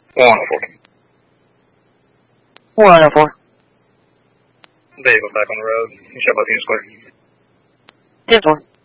104. 104. Vehicle back on the road. You show both units clear. 10-4.